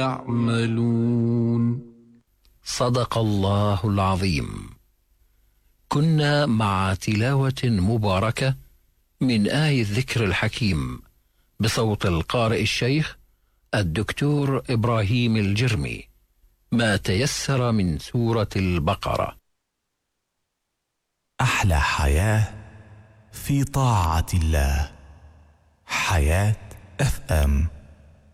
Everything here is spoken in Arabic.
يعملون. صدق الله العظيم. كنا مع تلاوة مباركة من آية الذكر الحكيم بصوت القارئ الشيخ الدكتور إبراهيم الجرمي، ما تيسر من سورة البقرة. أحلى حياة في طاعة الله. حياة FM.